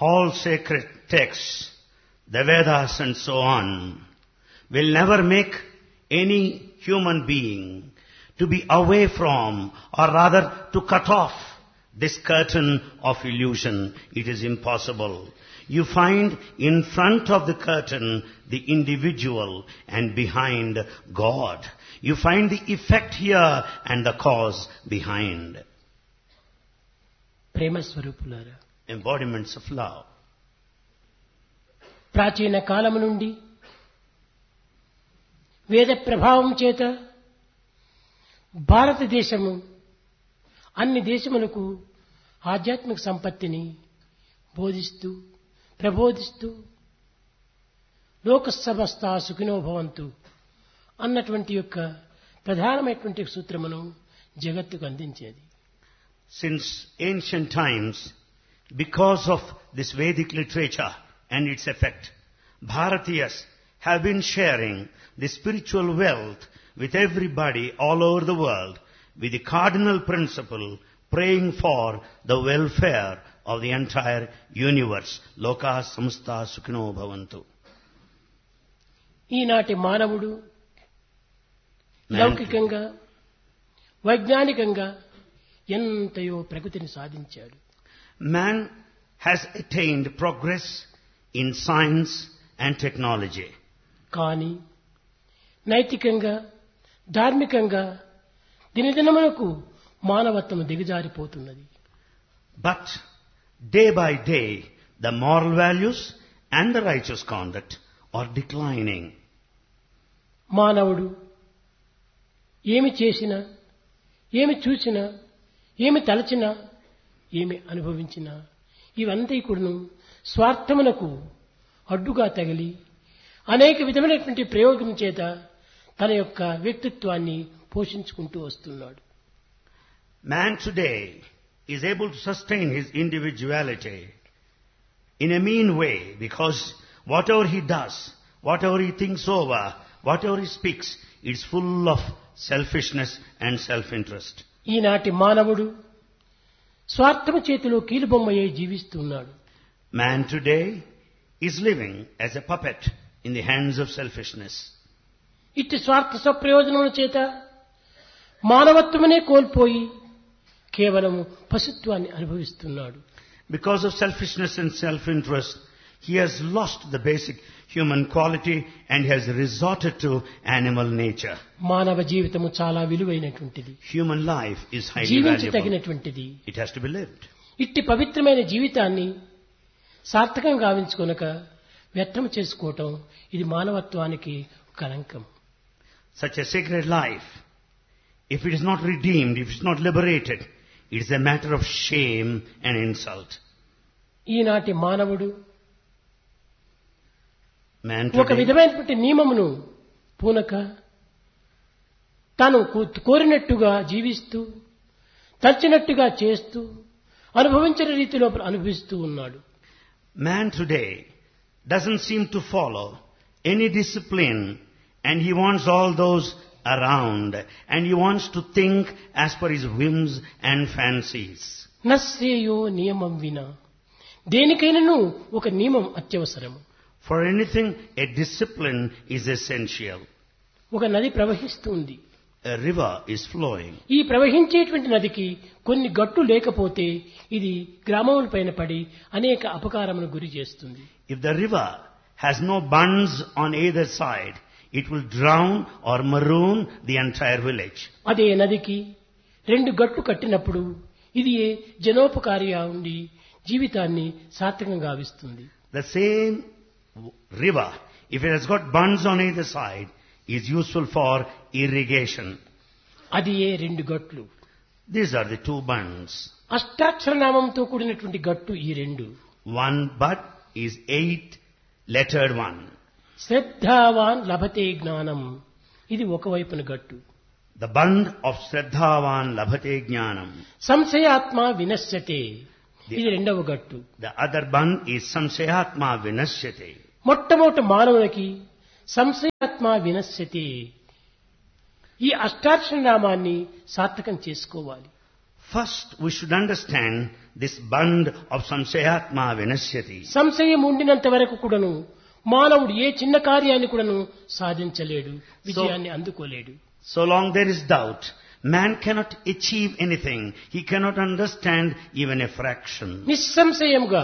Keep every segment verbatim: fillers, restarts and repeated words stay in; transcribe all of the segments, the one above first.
All sacred texts, the Vedas and so on, will never make any human being to be away from, or rather to cut off this curtain of illusion. It is impossible. You find in front of the curtain the individual and behind God. You find the effect here and the cause behind. ప్రేమ స్వరూపులారా, Embodiments of love. ప్రాచీన కాలము నుండి వేద ప్రభావం చేత భారతదేశము అన్ని దేశములకు ఆధ్యాత్మిక సంపత్తిని బోధిస్తూ ప్రబోధిస్తూ లోక సమస్త సుఖినో భవంతు అన్నటువంటి యొక్క ప్రధానమైనటువంటి సూత్రమును జగత్తుకు అందించేది. Since ancient times, because of this Vedic literature and its effect, Bharatiyas have been sharing the spiritual wealth with everybody all over the world with the cardinal principle praying for the welfare of the entire universe. Loka samsta sukhino bhavantu. ఈనాటి మానవుడు లౌకికంగా వైజ్ఞానికంగా ఎంతయో ప్రగతిని సాధించాడు. Man has attained progress in science and technology. కానీ నైతికంగా ధార్మికంగా దినదినములకు మానవత్వం దిగజారిపోతున్నది. But day by day, the moral values and the righteous conduct are declining. మానవుడు ఏమి చేసినా, ఏమి చూసినా, ఏమి తలచినా, ఏమి అనుభవించినా ఇవంతా కూడాను స్వార్థమునకు అడ్డుగా తగిలి అనేక విధమైనటువంటి ప్రయోగం చేత తన యొక్క వ్యక్తిత్వాన్ని పోషించుకుంటూ వస్తున్నాడు. Man today is able to sustain his individuality in a mean way because whatever he does, whatever he thinks over, whatever he speaks, it's full of selfishness and self-interest. ఈనాటి మానవుడు స్వార్థము చేతిలో కీలుబొమ్మయ్యే జీవిస్తున్నాడు. Man today is living as a puppet in the hands of selfishness. ఇట్టి స్వార్థ స్వప్రయోజనముల చేత మానవత్వమనే కోల్పోయి కేవలము పశుత్వాన్ని అనుభవిస్తున్నాడు. Because of selfishness and self-interest, he has lost the basic human quality and has resorted to animal nature. మానవ జీవితము చాలా విలువైనటువంటిది. Human life is highly జీవించ valuable. తగినటువంటిది. It has to be lived. ఇట్టి పవిత్రమైన జీవితాన్ని సార్థకం గావించుకొనక వ్యర్థం చేసుకోవటం ఇది మానవత్వానికి కళంకం. Such a sacred life, if it is not redeemed, if it is not liberated, it is a matter of shame and insult. ఈనాటి మానవుడు Man ఒక today, విధమైనటువంటి నియమమును పూనక తాను కోరినట్టుగా జీవిస్తూ తచ్చినట్టుగా చేస్తూ అనుభవించిన రీతిలో అనుభవిస్తూ ఉన్నాడు. man today doesn't seem to follow any discipline, and he wants all those around, and he wants to think as per his whims and fancies. నశ్రేయో నియమం వినా, దేనికైనాను ఒక నియమం అత్యవసరము. For anything, a discipline is essential. ఒక నది ప్రవహిస్తుంది. A river is flowing. ఈ ప్రవహించేటువంటి నదికి కొన్ని గట్టు లేకపోతే ఇది గ్రామముల పైన పడి అనేక అపకారమును గురి చేస్తుంది. If the river has no bunds on either side, it will drown or maroon the entire village. అదే నదికి రెండు గట్టు కట్టినప్పుడు ఇది జనోపకారిగా ఉండి జీవితాన్ని సార్థకంగా గావిస్తుంది. The same river, if it has got bunds on either side, is useful for irrigation. అది ఏ రెండు గట్లు. These are the two bunds. అష్టాక్షర నామంతో కూడినటువంటి గట్టు ఈ రెండు. One bud is eight lettered one. శ్రద్ధావాన్ లభతే జ్ఞానం, ఇది ఒకవైపున గట్టు. The bund of Shraddhavan Labhate Jnanam. సంశయాత్మ వినశ్యతే, ఇది రెండవ గట్టు. The other bund is Samsayatma Vinashyate. మొట్టమొదటి మానవునికి సంశయాత్మ వినశ్యతే, ఈ అష్టాక్షర నామాన్ని సార్థకం చేసుకోవాలి. First, we should understand this band of samsayatma vinasyati. సంశయం ఉండినంత వరకు కూడాను మానవుడు ఏ చిన్న కార్యాన్ని కూడాను సాధించలేడు, విజయాన్ని అందుకోలేడు. So long there is doubt, man cannot achieve anything. He cannot understand even a fraction. నిస్సంశయంగా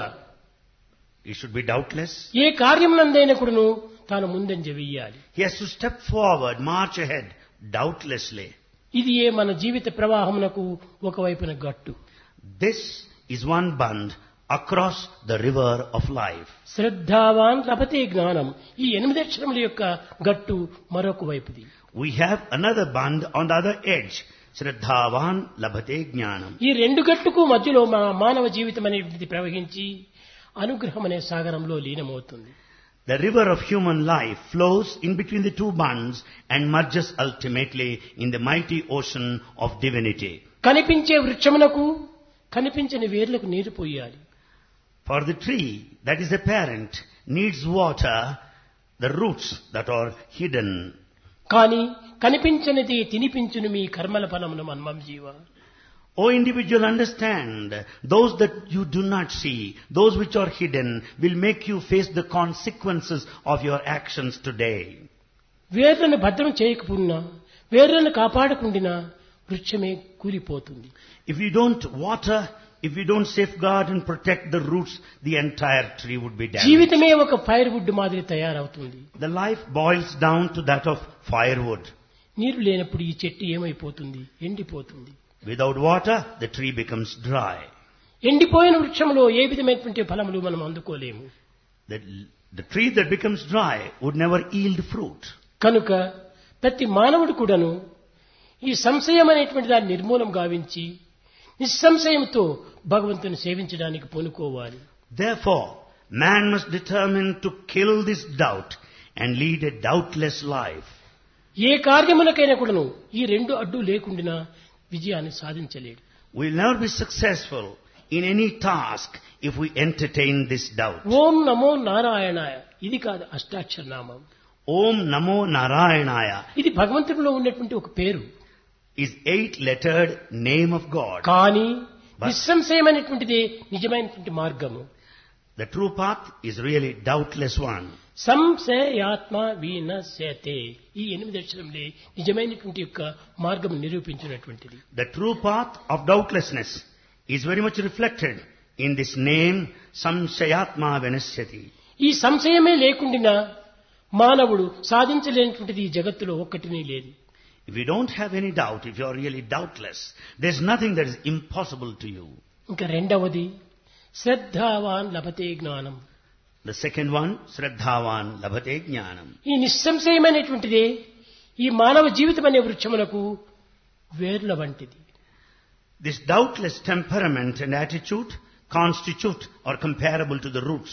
He should be doubtless. ఏ కార్యమునందైనా కూడాను తాను ముందంజ వెయ్యాలి. He has to step forward, march ahead, doubtlessly. ఇది ఏ మన జీవిత ప్రవాహమునకు ఒకవైపున గట్టు. This is one band across the river of life. శ్రద్ధావాన్ లభతే జ్ఞానం, ఈ ఎనిమిది అక్షరముల యొక్క గట్టు మరొక వైపుది. We have another band on the other edge. Shraddhavan labhate jnanam. ఈ రెండు గట్టుకు మధ్యలో మన మానవ జీవితం అనేటువంటిది ప్రవహించి అనుగ్రహం అనే సాగరంలో లీనమవుతుంది. The river of human life flows in between the two bands and merges ultimately in the mighty ocean of divinity. కనిపించే వృక్షమునకు కనిపించని వేర్లకు నీరు పోయాలి. For the tree that is the parent needs water, the roots that are hidden. కానీ కనిపించనిది తినిపించును మీ కర్మల ఫలమును మన్మం జీవ. O individual, understand, those that you do not see, those which are hidden, will make you face the consequences of your actions today. వేర్లను భద్రం చేయకపోయినా, వేర్లను కాపాడకుండినా వృక్షమే కూలిపోతుంది. If you don't water, if you don't safeguard and protect the roots, the entire tree would be damaged. జీవితమే ఒక fire would మాదిరి తయారవుతుంది. The life boils down to that of firewood. నీరు లేనప్పుడు ఈ చెట్టు ఏమైపోతుంది? ఎండిపోతుంది. Without water, the tree becomes dry. ఎండిపోయిన వృక్షంలో ఏ విధమైనటువంటి ఫలములు మనం అందుకోలేము. The, the tree that becomes dry would never yield fruit. కనుక ప్రతి మానవుడు కూడాను ఈ సంశయం అనేటువంటి దాన్ని నిర్మూలం గావించి నిస్సంశయంతో భగవంతుని సేవించడానికి పూనుకోవాలి. Therefore, man must determine to kill this doubt and lead a doubtless life. ఏ కార్యములకైనా కూడాను ఈ రెండు అడ్డు లేకుండా విజయాన్ని సాధించలేడు. We will never be successful in any task if we entertain this doubt. ఓం నమో నారాయణాయ, ఇది కాదు అష్టాక్షర నామం. Om Namo Narayanaya ఇది భగవంతుడిలో ఉన్నటువంటి ఒక పేరు. is eight-lettered name of God. కానీ నిస్సంశయమైనటువంటిది నిజమైనటువంటి మార్గము. The true path is really doubtless one. సంశయాత్మ వినశ్యతే, ఈ ఎనిమిది అక్షరములే నిజమైనటువంటి యొక్క మార్గం నిరూపించినటువంటిది. The true path of doubtlessness is very much reflected in this name Samshayatma Vinasyati. ఈ సంశయమే లేకుండా మానవుడు సాధించలేనటువంటిది ఈ జగత్తులో ఒక్కటినే లేదు. If you don't have any doubt, if you are really doubtless, there's nothing that is impossible to you. ఇంకా రెండవది శ్రద్ధావాన్ లభతే జ్ఞానం. The second one, Shraddhavan Labhate Jnanam. ఈ నిస్సంశయమైనటువంటిదే ఈ మానవ జీవితం అనే వృక్షములకు వేర్ల వంటిది. This doubtless temperament and attitude constitute or comparable to the roots.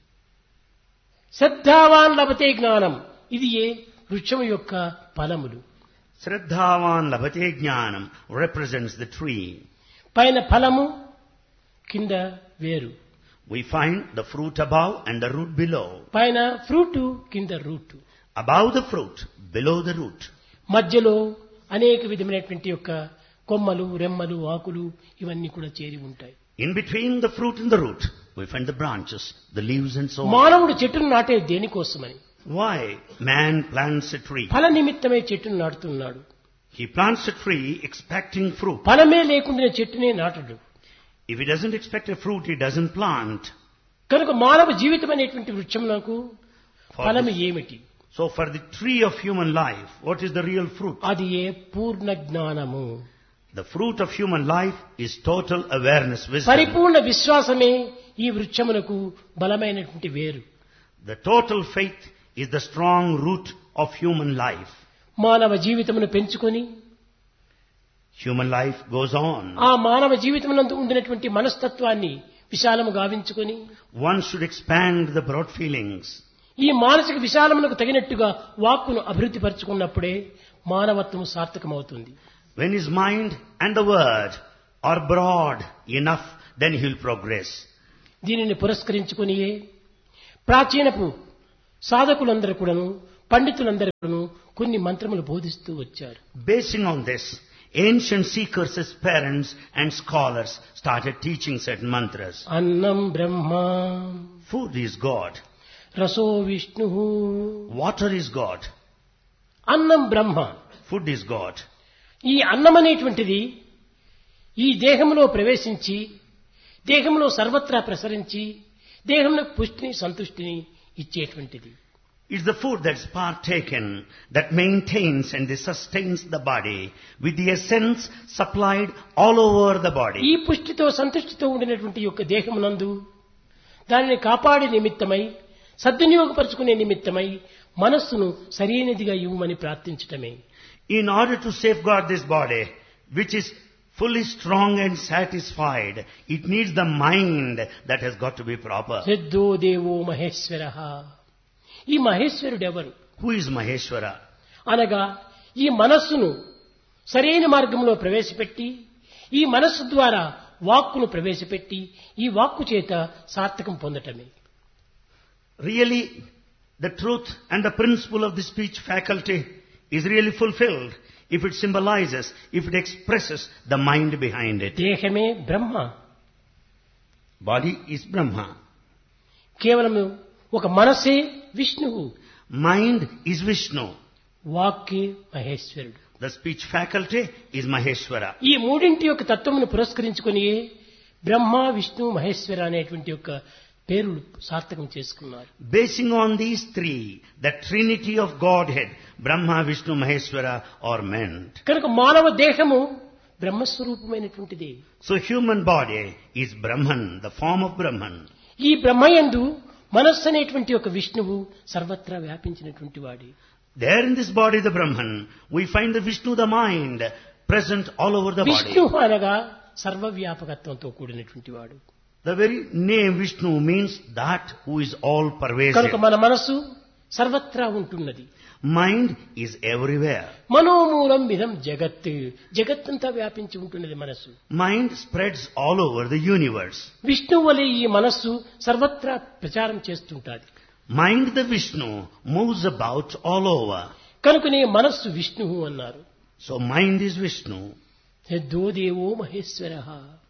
శ్రద్ధావాన్ లభతే జ్ఞానం, ఇది ఏ వృక్షము యొక్క ఫలములు. Shraddhavan Labhate Jnanam represents the tree. పైన ఫలము, కింద వేరు. We find the fruit above and the root below. పైన ఫ్రూట్, కింద route. Above the fruit, below the root. మధ్యలో అనేక విధమైనటువంటి యొక్క కొమ్మలు, రెమ్మలు, ఆకులు ఇవన్నీ కూడా చేరి ఉంటాయి. In between the fruit and the root, we find the branches, the leaves and so on. మానవుడు చెట్టును నాటే దేనికోసమని? Why man plants a tree? ఫల నిమిత్తమే చెట్టును నాటుతున్నాడు. He plants a tree expecting fruit. ఫలమే లేకుండా చెట్టునే నాటడు. If he doesn't expect a fruit, he doesn't plant. కనుక మానవ జీవితం అనేటువంటి వృక్షమునకు For ఫలము this- ఏమిటి? So for the tree of human life, what is the real fruit? అది ఏ పూర్ణ జ్ఞానము. The fruit of human life is total awareness, wisdom. పరిపూర్ణ విశ్వాసమే ఈ వృక్షమునకు బలమైనటువంటి వేరు. The total faith is the strong root of human life. మానవ జీవితమును పెంచుకొని Human life goes on. ఆ మానవ జీవితమునందు ఉండినటువంటి మనస్తత్వాన్ని విశాలము గావించుకొని One should expand the broad feelings. ఈ మానసిక విశాలమునకు తగినట్టుగా వాక్కును అభివృద్ధి పరుచుకున్నప్పుడే మానవత్వము సార్థకమవుతుంది. When his mind and the word are broad enough, then he will progress. దీనిని పురస్కరించుకునియే ప్రాచీనపు సాధకులందరూ కూడాను, పండితులందరూ కూడాను కొన్ని మంత్రములు బోధిస్తూ వచ్చారు. Basing on this, Ancient seekers as parents and scholars started teaching certain mantras. అన్నం బ్రహ్మ, Food is God. రసో Vishnu. Water is God. అన్నం బ్రహ్మ. Food is God. ఈ అన్నం అనేటువంటిది ఈ దేహంలో ప్రవేశించి దేహంలో సర్వత్రా ప్రసరించి దేహంలో పుష్టిని సంతుష్టిని ఇచ్చేటువంటిది. It's the food that's partaken that maintains and sustains the body with the essence supplied all over the body. ఈ పుష్టితో సంతుష్టితో ఉండినటువంటి యొక్క దేహమునందు దానిని కాపాడే నిమిత్తమై సద్వినియోగపరుచుకునే నిమిత్తమై మనస్సును సరైనదిగా ఇవ్వమని ప్రార్థించటమే. In order to safeguard this body, which is fully strong and satisfied, it needs the mind that has got to be proper. Sidho దేవో మహేశ్వరః. ఈ మహేశ్వరుడు ఎవరు? Who is Maheshwara? అనగా ఈ మనస్సును సరైన మార్గంలో ప్రవేశపెట్టి ఈ మనస్సు ద్వారా వాక్కును ప్రవేశపెట్టి ఈ వాక్కు చేత సార్థకం పొందటమే. Really, the truth and the principle of the speech faculty is really fulfilled if it symbolizes, if it expresses the mind behind it. దేహమే బ్రహ్మ. Body is Brahma. కేవలం ఒక మనసే విష్ణువు. Mind is Vishnu. వాక్కే మహేశ్వరుడు. The speech faculty is Maheshwara. ఈ మూడింటి యొక్క తత్వమును పురస్కరించుకొని బ్రహ్మ విష్ణు మహేశ్వర అనేటువంటి యొక్క పేర్లు సార్థకం చేసుకున్నారు. Basing on these three, the trinity of Godhead, Brahma, Vishnu, Maheshwara are meant. కనుక మానవ దేహము బ్రహ్మస్వరూపమైనటువంటిది. So human body is Brahman, the form of Brahman. ఈ బ్రహ్మయందు మనస్సు అనేటువంటి ఒక విష్ణువు సర్వత్రా వ్యాపించినటువంటి వాడి. There in this body, the Brahman, we find the Vishnu, the mind, present all over the body. Vishnu అనగా సర్వవ్యాపకత్వంతో కూడినటువంటి వాడు. The very name Vishnu means that who is all pervasive. కనుక మన మనస్సు సర్వత్రా ఉంటున్నది. Mind is everywhere. మనోమూలం విధం జగత్. జగత్తంతా వ్యాపించి ఉంటున్నది మనస్సు. Mind spreads all over the universe. Vishnu వలె ఈ మనస్సు సర్వత్రా ప్రచారం చేస్తుంటాది. Mind, the Vishnu, moves about all over. కనుకనే మనస్సు విష్ణువు అన్నారు. So mind is Vishnu. Sidho దేవో మహేశ్వరః.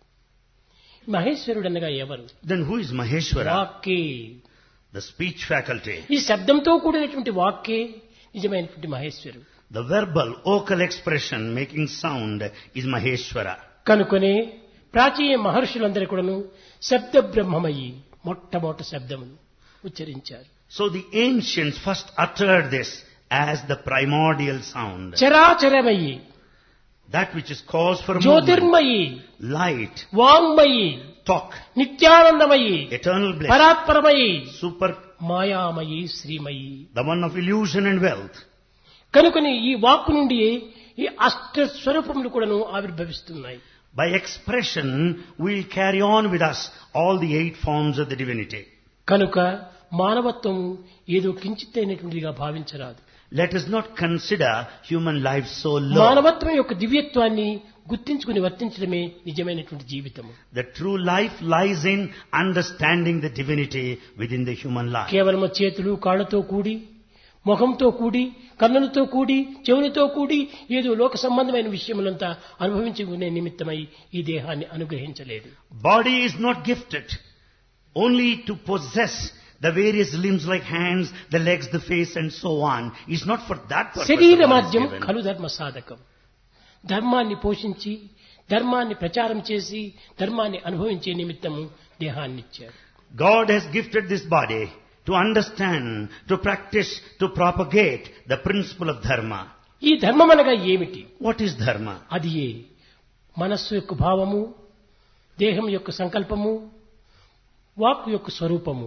మహేశ్వరుడు అనగా ఎవరు? Then who is Maheshwara? వాక్కే. The speech faculty. ఈ శబ్దంతో కూడినటువంటి వాక్కే నిజమైనటువంటి మహేశ్వరుడు. The verbal, vocal expression making sound is Maheshwara. కనుకనే ప్రాచీన మహర్షులందరూ కూడాను శబ్ద బ్రహ్మమయి మొట్టమొదటి శబ్దమును ఉచ్చరించారు. So the ancients first uttered this as the primordial sound. చరాచరమయి, That which is cause for movement, Jyotirmayi, light, వాంగ్మయి, talk, నిత్యానందమయి, eternal bliss, పరాత్పరమయి, super, మాయామయి, Srimayi. the one of illusion and wealth. కనుకని ఈ వాక్కు నుండి ఈ అష్ట స్వరూపములు కూడాను ఆవిర్భవిస్తున్నాయి. By expression, we'll carry on with us all the eight forms of the divinity. కనుక మానవత్వం ఏదో కించిత్తైనటువంటిదిగా భావించరాదు. Let us not consider human life so low. మానవత్వం యొక్క దివ్యత్వాన్ని గుర్తించుకుని వర్తించడమే నిజమైనటువంటి జీవితము. The true life lies in understanding the divinity within the human life. కేవలం చేతులు కాళ్ళతో కూడి, ముఖంతో కూడి, కన్నులతో కూడి, చెవులతో కూడి ఏదో లోక సంబంధమైన విషయములంతా అనుభవించుకునే నిమిత్తమై ఈ దేహాన్ని అనుగ్రహించలేదు. Body is not gifted only to possess the various limbs like hands, the legs, the face and so on. It's not for that purpose. శరీర the body is మాధ్యం given. ఖలు ధర్మ సాధకం. ధర్మాన్ని పోషించి ధర్మాన్ని ప్రచారం చేసి ధర్మాన్ని అనుభవించే నిమిత్తము దేహాన్ని ఇచ్చారు. God has gifted this body to understand, to practice, to propagate the principle of dharma. ఈ ధర్మం అనగా ఏమిటి? What is dharma? అది ఏ మనస్సు యొక్క భావము, దేహం యొక్క సంకల్పము, వాక్కు యొక్క స్వరూపము.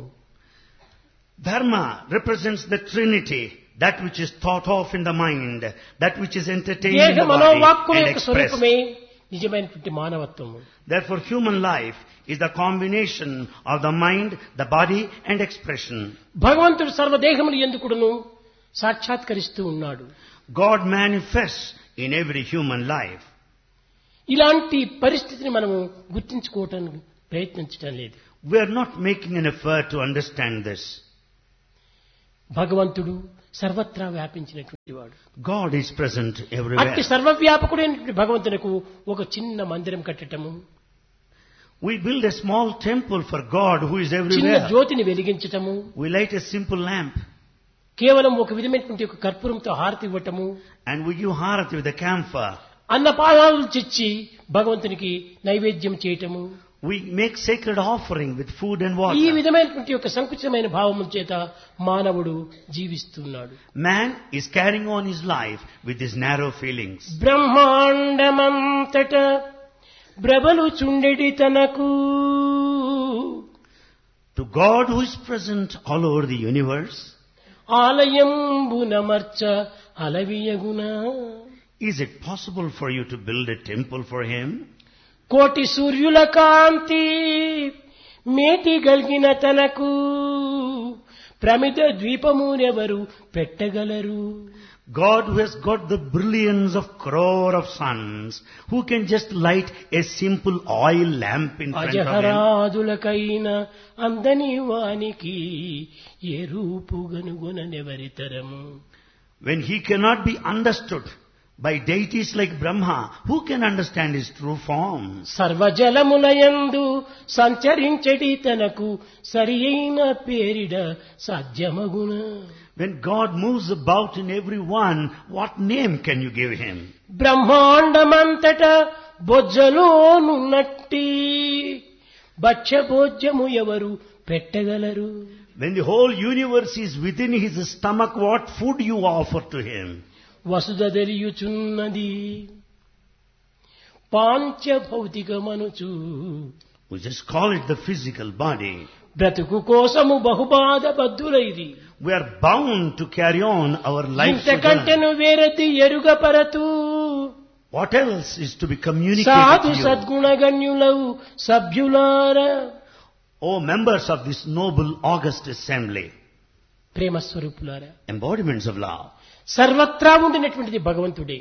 Dharma represents the trinity, that which is thought of in the mind, that which is entertained in దేహ the మనోవాక్కుల body and యొక్క expressed. స్వరూపమే నిజమైనటువంటి మానవత్వము. Therefore, human life is the combination of the mind, the body and expression. భగవంతుడు సర్వదేహములు ఎందుకుడును సాక్షాత్కరిస్తూ ఉన్నాడు. God manifests in every human life. ఇలాంటి పరిస్థితిని మనము గుర్తించుకోవటానికి ప్రయత్నించటం లేదు. We are not making an effort to understand this. భగవంతుడు సర్వత్రా వ్యాపించినటువంటి వాడు. God is present everywhere. అట్టి సర్వవ్యాపకుడైనటువంటి భగవంతునకు ఒక చిన్న మందిరం కట్టటము, We build a small temple for God who is చిన్న everywhere. జ్యోతిని వెలిగించటము, We light a simple lamp కేవలం ఒక విధమైనటువంటి ఒక కర్పూరంతో హారతి ఇవ్వటము, and we give harati with a camphor. అన్నపానాలు చిచ్చి భగవంతునికి నైవేద్యం చేయటము, We make sacred offering with food and ఈ water. విధమైనటువంటి ఒక సంకుచితమైన భావము చేత మానవుడు జీవిస్తున్నాడు. Man is carrying on his life with his narrow feelings. బ్రహ్మాండమంతట బ్రబలు చుండెడి తనకు, To God who is present all over the universe, ఆలయంబునమర్చ అలవియగున, is it possible for you to build a temple for him? కోటి సూర్యుల కాంతి మేటి గల్గిన తనకు ప్రమిద ద్వీపమునెవరు పెట్టగలరు. God who has got the brilliance of crore of suns, who can just light a simple oil lamp in front of him. అజహరాదులకైన అందని వానికి ఏ రూపుగనుగొనెవరితరము. When he cannot be understood by deities like Brahma, who can understand his true form? సర్వజలములయందు సంచరించడి తనకు సరి అయిన పేరిడ సాధ్యమగున. When God moves about in everyone, what name can you give him? బ్రహ్మాండమంతట బొజ్జలోనున్నట్టి భక్ష్య భోజ్యము ఎవరు పెట్టగలరు. When the whole universe is within his stomach, what food you offer to him? Vasudha తెలియుచున్నది పాంచభౌతికమనుచు, We just call it the physical body. బ్రతుకు కోసము బహుబాధ బద్ధులైరి, We are bound to carry on our life. ఇంతకంటెను వేరది ఎరుగపరతు. What else is to be communicated సాధు to you? సద్గుణగణ్యులవు సభ్యులార, O members of this noble august assembly, ప్రేమస్వరూపులారా, embodiments of love. సర్వత్రా ఉండినటువంటిది భగవంతుడే.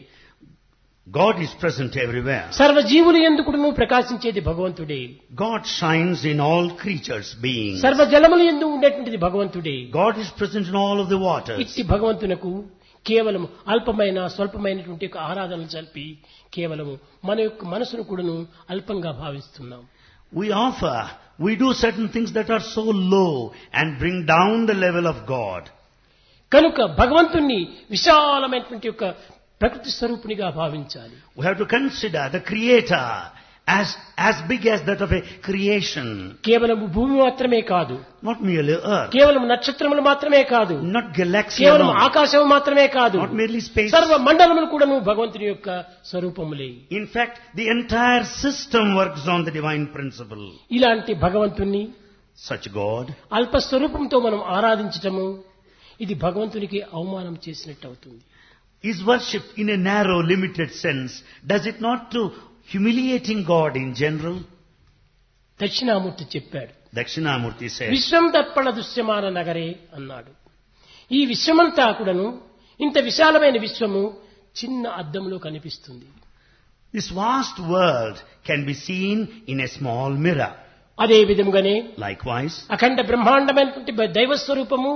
God is present everywhere. సర్వజీవులు ఎందుకును ప్రకాశించేది భగవంతుడే. God shines in all creatures, beings. సర్వజలములు ఎందు ఉండేటువంటిది భగవంతుడే. God is present in all of the waters. ఇట్టి భగవంతునకు కేవలం అల్పమైన స్వల్పమైనటువంటి ఒక ఆరాధనలు జరిపి కేవలము మన యొక్క మనసును కూడాను అల్పంగా భావిస్తున్నాం. We offer, we do certain things that are so low and bring down the level of God. కనుక భగవంతుణ్ణి విశాలమైనటువంటి యొక్క ప్రకృతి స్వరూపునిగా భావించాలి. We have to consider the Creator as, as big as that of a creation. కేవలం భూమి మాత్రమే కాదు, Not merely earth, కేవలం నక్షత్రములు మాత్రమే కాదు, not galaxy కేవలం alone, ఆకాశం మాత్రమే కాదు, not merely space. సర్వ మండలములు కూడాను భగవంతుని యొక్క స్వరూపములే. In fact, the entire system works on the divine principle. ఇలాంటి భగవంతుణ్ణి Such God, అల్ప స్వరూపంతో మనం ఆరాధించటము ఇది భగవంతునికి అవమానం చేసినట్టు అవుతుంది. is worshipped in a narrow, limited sense. Does it not to humiliating God in general? Dakshinamurthy చెప్పాడు, Dakshinamurti said, విశ్వం దర్పణ దృశ్యమాన నగరే అన్నాడు. ఈ విశ్వమంతా కూడాను ఇంత విశాలమైన విశ్వము చిన్న అద్దంలో కనిపిస్తుంది. this vast world can be seen in a small mirror. అదే విధముగానే Likewise, అఖండ బ్రహ్మాండమైనటువంటి దైవ స్వరూపము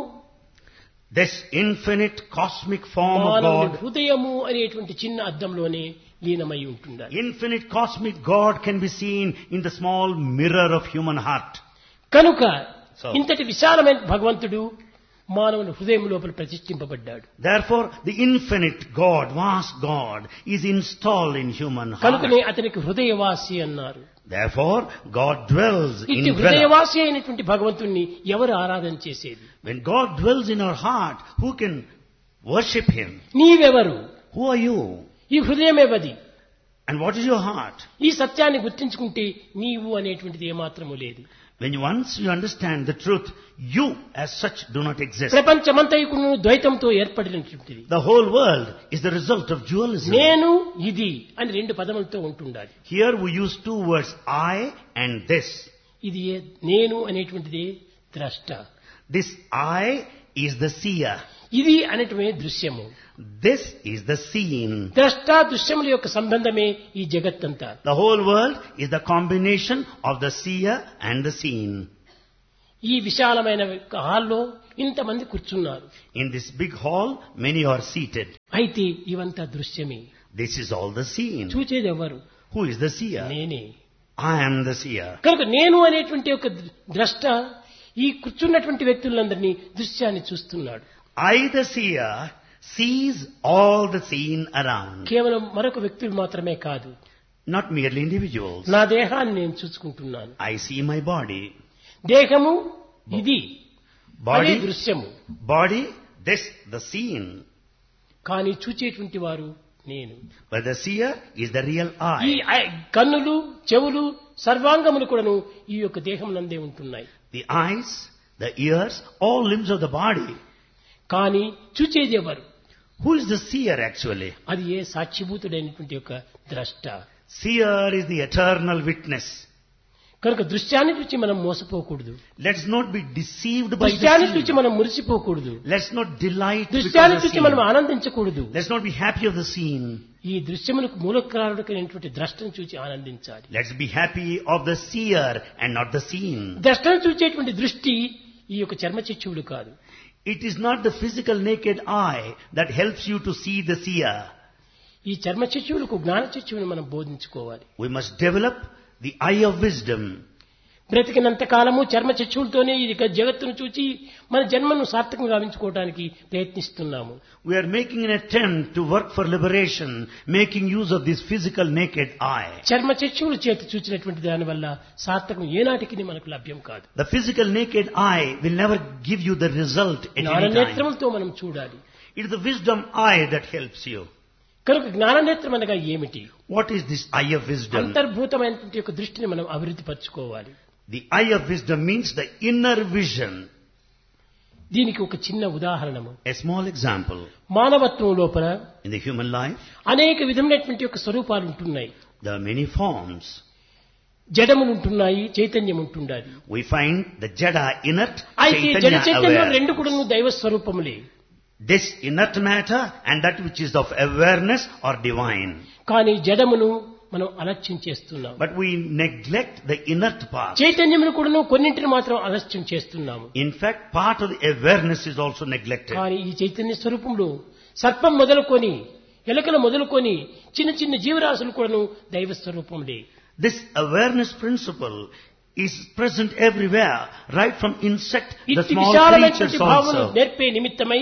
this infinite cosmic form of మానవుని God, హృదయము అనేటువంటి చిన్న అద్దంలోనే లీనమై ఉంటుండాలి. infinite cosmic God can be seen in the small mirror of human heart. కనుక So- ఇంతటి విశాలమైన భగవంతుడు మానవుని హృదయం లోపల ప్రతిష్ఠింపబడ్డాడు. Therefore, the infinite God, vast God, is installed in human heart. కనుకనే అతనికి హృదయవాసి అన్నారు. Therefore, God dwells in ఇట్టి dweller. హృదయవాసి అయినటువంటి భగవంతుణ్ణి ఎవరు ఆరాధన చేసేది? When God dwells in our heart, who can worship Him? నీవెవరు? Who are you? ఈ హృదయమేవది? And what is your heart? ఈ సత్యాన్ని గుర్తించుకుంటే నీవు అనేటువంటిది ఏమాత్రము లేదు. When you, once you understand the truth, you as such do not exist. ప్రపంచమంతయుకును ద్వైతంతో ఏర్పడినటువంటిది. The whole world is the result of dualism. నేను ఇది అని రెండు పదములతో ఉంటుండాలి. Here we use two words, I and this. ఇది ఏ- నేను అనేటువంటిది ద్రష్ట, This I is the seer. ఇది అనేటువంటి దృశ్యము. This is the seen. ద్రష్ట దృశ్యముల యొక్క సంబంధమే ఈ జగత్తంతా. The whole world is the combination of the seer and the seen. ఈ విశాలమైన హాల్లో ఇంతమంది కూర్చున్నారు. In this big hall, many are seated. అయితే ఇవంతా దృశ్యమే. This is all the scene. చూచేది ఎవరు? Who is the seer? నేనే. I am the seer. కనుక నేను అనేటువంటి ఒక ద్రష్ట ఈ కూర్చున్నటువంటి వ్యక్తులందరినీ దృశ్యాన్ని చూస్తున్నాడు. I, the seer, sees all the scene around. కేవలం మరొక వ్యక్తులు మాత్రమే కాదు. Not merely individuals. నా దేహాన్ని నేను చూసుకుంటున్నాను. I see my body. దేహము ఇది. అదే Body, దృశ్యము. body, this, the scene. కానీ చూచేటువంటి వారు నేను. But the seer is the real ఈ I. ఐ- కన్నులు, చెవులు, సర్వాంగములు కూడాను ఈ యొక్క దేహం నందే ఉంటున్నాయి. The eyes, the ears, all limbs of the body. కానీ చూచేది ఎవరు? Who is the seer actually? అది ఏ సాక్షిభూతుడైనటువంటి యొక్క ద్రష్ట. Seer is the eternal witness. కనుక దృశ్యాన్ని చూచి మనం మోసపోకూడదు. Let's not be deceived by the దృశ్యాన్ని చూచి scene. మనం మురిసిపోకూడదు. Let's not delight because దృశ్యాన్ని of the చూచి మనం scene. ఆనందించకూడదు. Let's not be happy of the scene. ఈ దృశ్యములకు మూలకారుడైనటువంటి ద్రష్టను చూచి ఆనందించాలి. Let's be happy of the seer and not the scene. ద్రష్టను చూచేటువంటి దృష్టి ఈ యొక్క చర్మచక్షువులు కాదు. It is not the physical naked eye that helps you to see the seer. ఈ చర్మచక్షువులకు జ్ఞానచక్షువుని మనం బోధించుకోవాలి. We must develop the eye of wisdom. బ్రతికినంత కాలము చర్మచక్షువులతోనే ఈ జగత్తును చూచి మన జన్మను సార్థకంగా గావించుకోవడానికి ప్రయత్నిస్తున్నాము. We are making an attempt to work for liberation, making use of this physical naked eye. చర్మచక్షువుల చేత చూచినటువంటి దాని వల్ల సార్థకం ఏనాటికి మనకు లభ్యం కాదు. The physical naked eye will never give you the result at any time. జ్ఞాననేత్రములతో మనం చూడాలి. It is the wisdom eye that helps you. కనుక జ్ఞాననేత్రం అనగా ఏమిటి? What is this eye of wisdom? అంతర్భూతమైనటువంటి యొక్క దృష్టిని మనం అభివృద్ధి పరచుకోవాలి. The eye of wisdom means the inner vision. దీనికి ఒక చిన్న ఉదాహరణము. A small example. మానవత్వం లోపల In the human life, అనేక విధమైనటువంటి యొక్క స్వరూపాలు ఉంటున్నాయి. there are many forms. జడములు ఉంటున్నాయి, చైతన్యం ఉంటుండాలి. We find the jada inert, అయితే జడ chaitanya చైతన్యం aware. రెండు కూడా దైవ స్వరూపములే. This inert matter and that which is of awareness are divine. కానీ జడమును మనం అలక్ష్యం చేస్తున్నాం. But we neglect the inert part. చైతన్యమును కూడాను కొన్నింటిని మాత్రం అలక్ష్యం చేస్తున్నాము. In fact, part of the awareness is also neglected. కానీ ఈ చైతన్య స్వరూపంలో సర్పం మొదలుకొని ఎలకలు మొదలుకొని చిన్న చిన్న జీవరాశులు కూడాను దైవ స్వరూపములే. This awareness principle is present everywhere, right from insect, the ఇట్టి small విశాలమైనటువంటి creatures భావములు also. నేర్పే నిమిత్తమై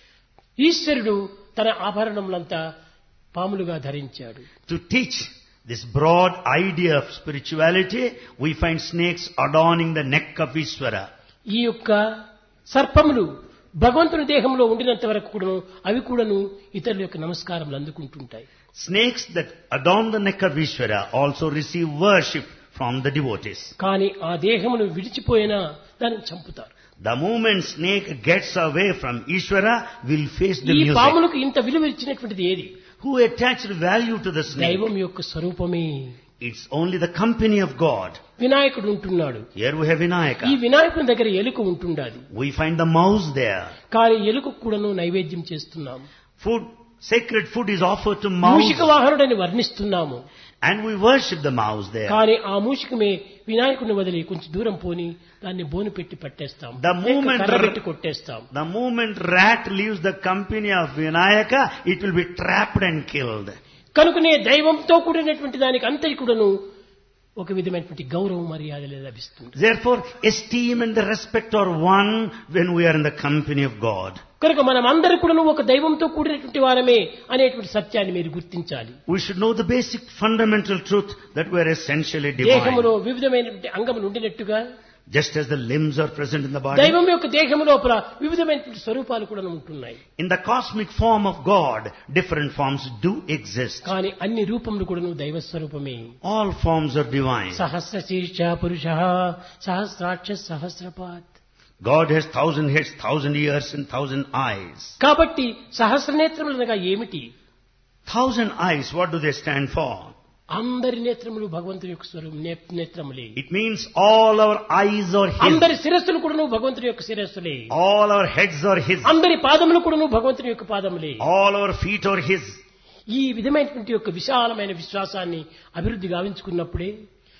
ఈశ్వరుడు తన ఆభరణములంతా పాములుగా ధరించాడు. To teach this broad idea of spirituality, we find snakes adorning the neck of Ishvara. ఈ యొక్క సర్పములు భగవంతుని దేహంలో ఉండినంత వరకు కూడాను అవి కూడాను ఇతరుల యొక్క నమస్కారములు అందుకుంటుంటాయి. Snakes that adorn the neck of Ishvara also receive worship from the devotees. కానీ ఆ దేహమును విడిచిపోయినా దాన్ని చంపుతారు. The moment snake gets away from Ishvara, will face the ఈ music. పాములకు ఇంత విలువ ఇచ్చినటువంటిది ఏది? Who attached value to the snake? దైవం యొక్క స్వరూపమే. It's only the company of God. వినాయకుడు ఉంటున్నాడు. Here we have ఈ Vinayaka. వినాయకుని దగ్గర ఎలుక ఉంటుండాలి. We find the mouse there. కానీ ఎలుక కూడాను నైవేద్యం చేస్తున్నాము. Food, sacred food is offered to mouse. Mushika వాహనుడని వర్ణిస్తున్నాము. And we worship the mouse there. కానీ ఆ మూషికమే వినాయకుడిని వదిలి కొంచెం దూరం పోని దాన్ని బోను పెట్టి పట్టేస్తాం. The లేక moment- కర్ర పెట్టి కొట్టేస్తాం. The moment rat leaves the company of Vinayaka, it will be trapped and killed. కనుకనే దైవంతో కూడినటువంటి దానికి అంతటి కూడాను ఒక విధమైనటువంటి గౌరవ మర్యాదలు లభిస్తుంది. Therefore, esteem and the respect are one when we are in the company of God. కనుక మనం అందరూ కూడాను ఒక దైవంతో కూడినటువంటి వారమే అనేటువంటి సత్యాన్ని మీరు గుర్తించాలి. We should know the basic fundamental truth that we are essentially దేహములో divine. వివిధమైనటువంటి అంగములు ఉండినట్టుగా Just as the limbs are present in the body. దైవం యొక్క దేహము లోపల వివిధమైనటువంటి స్వరూపాలు కూడా ఉంటున్నాయి. In the cosmic form of God, different forms do exist. కానీ అన్ని రూపములు కూడా దైవ స్వరూపమే. All forms are divine. సహస్ర శీర్ష పురుష సహస్రాక్ష సహస్రపాత్. God has thousand heads, thousand ears and thousand eyes. కాబట్టి సహస్ర నేత్రములు అనగా ఏమిటి? Thousand eyes, what do they stand for? అందరి నేత్రములు భగవంతుని యొక్క స్వరూపం నేత్రములే. It means all our eyes are His. అందరి శిరస్సులు కూడాను భగవంతుని యొక్క శిరస్సులే. All our heads are His. అందరి పాదములు కూడాను భగవంతుని యొక్క పాదములే. All our feet are His. ఈ విధమైనటువంటి యొక్క విశాలమైన విశ్వాసాన్ని అభివృద్ధి గావించుకున్నప్పుడే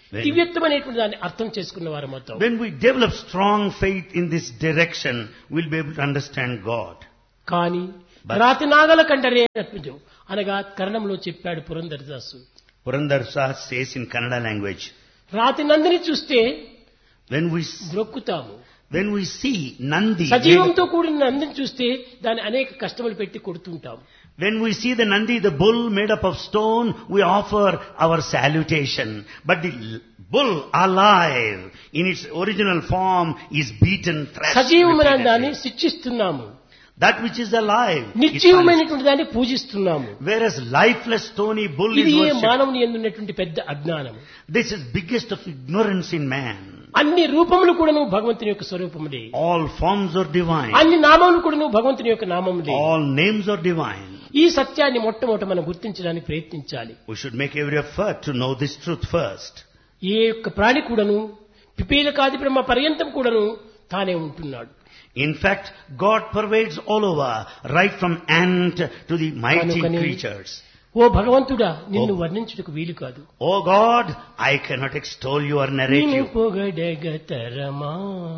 దివ్యత్వం అనేటువంటి దాన్ని అర్థం చేసుకున్న వారు మొత్తం. When we develop strong faith in this direction, we'll be able to understand God. కానీ రాతి నాగల కండరే అర్పించు అనగా కరణంలో చెప్పాడు Purandara Dasa. Purandar Das says in Kannada language, రాతి నందిని చూస్తే when we ద్రొక్కుతాము, when we see Nandi, సజీవంతో కూడిన నందిని చూస్తే దాన్ని అనేక కష్టములు పెట్టి కొడుతుంటాం. when we see the Nandi, the bull made up of stone, we offer our salutation. But the bull alive in its original form is beaten, thrashed సజీవమైన దాన్ని repeatedly. శిక్షిస్తున్నాము, That which is alive is punished. నిశ్చయమైనటువంటి దాన్ని పూజిస్తున్నాము. Whereas lifeless stony bull ఇది is A worshipped. మానవుని యందున్నటువంటి పెద్ద అజ్ఞానం. This is biggest of ignorance in man. అన్ని రూపములు కూడాను భగవంతుని యొక్క స్వరూపములే, All forms are divine. అన్ని నామములు కూడాను భగవంతుని యొక్క నామములే. All names are divine. ఈ సత్యాన్ని మొట్టమొదట మనం గుర్తించడానికి ప్రయత్నించాలి. We should make every effort to know this truth first. ఏ యొక్క ప్రాణి కూడాను పిపీలకాది బ్రహ్మ పర్యంతం కూడాను తానే ఉంటున్నాడు. In fact, God pervades all over, right from ant to the mighty Kanukani, creatures. ఓ భగవంతుడా నిన్ను ఓ. వర్ణించుటకు వీలు కాదు. Oh God, I cannot extol you or narrate నిన్ను you. పొగడగతరమా,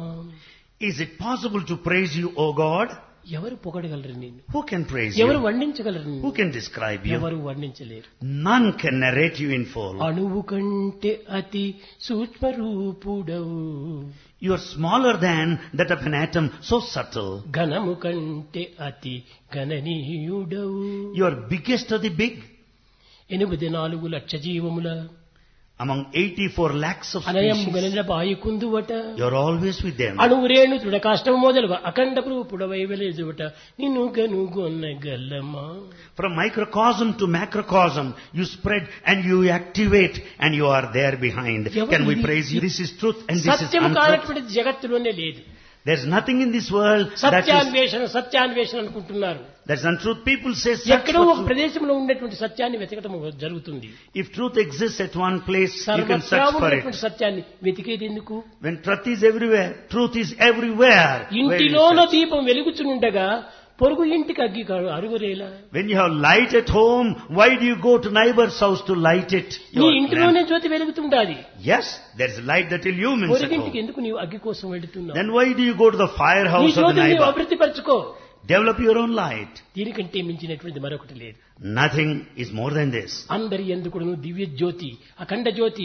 Is it possible to praise you, O God? ఎవరు పొగడగలరు నిన్ను? Who can praise ఎవరు you? వర్ణించగలరు నిన్ను? Who can describe you? ఎవరు వర్ణించలేరు. None can narrate you in full. అణువు కంటే అతి సూక్ష్మరూపుడవు, You are smaller than that of an atom, so subtle. ఘనము కంటే అతి గణనీయుడవు, You are biggest of the big. ఎనిమిది నాలుగు లక్ష జీవముల Among eighty-four lakhs of అనయం species, గణన బాయుకుందువట, you are always with them. అణువు రేణు తృఢకాష్టము మొదలుగా అఖండ రూపుడవై వెలిజువట, నిన్ను గనుగొనగలమా. From microcosm to macrocosm, you spread and you activate and you are there behind. Evaru Can we idi- praise you? This is truth and this is సత్యము untruth. కానటువంటిది జగత్తులోనే లేదు. There's nothing in this world that is, సత్యాన్వేషణ సత్యాన్వేషణ అనుకుంటున్నారు. that's untruth. People say search ఎక్కడో for ఒక truth. ప్రదేశంలో ఉండేటువంటి సత్యాన్ని వెతకడం జరుగుతుంది. If truth exists at one place, you can సర్వత్రా search for ఉన్నటువంటి it. సత్యాన్ని వెతికేది ఎందుకు? When truth is everywhere, truth is everywhere. Where you ఇంటిలోన search? దీపం వెలుగుచుండగా పొరుగు ఇంటికి అగ్గి అరుగురేలా. When you have light at home, why do you go to neighbor's house to light it? నీ Your ఇంటిలోనే lamp. Jyothi వెలుగుతుండాలి. Yes, there is light that illumines at పొరుగింటికి home. ఎందుకు నీవు అగ్గి కోసం వెళుతున్నావు? Then why do you go to the నీ firehouse of the జ్యోతిని నీవు neighbor? అభివృద్ధి పరచుకో. Develop your own light. దీనికంటే మించినటువంటి మరొకటి లేదు. Nothing is more than this. అందరి ఎందుకును దివ్య జ్యోతి, అఖండ జ్యోతి,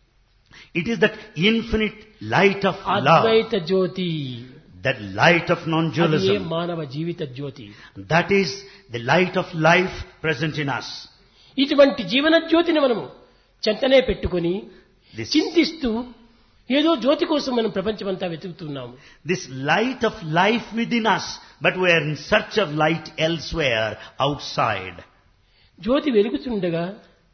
It is that infinite light of love, Advaita Jyothi, that light of అది ఏ non-dualism. మానవ జీవిత జ్యోతి. That is the light of life present in us. ఇటువంటి జీవన జ్యోతిని మనము చెంతనే పెట్టుకొని This, చింతిస్తూ ఏదో జ్యోతి కోసం మనం ప్రపంచమంతా వెతుకుతున్నాము. this light of life within us, but we are in search of light elsewhere, outside. Jyothi వెలుగుతుండగా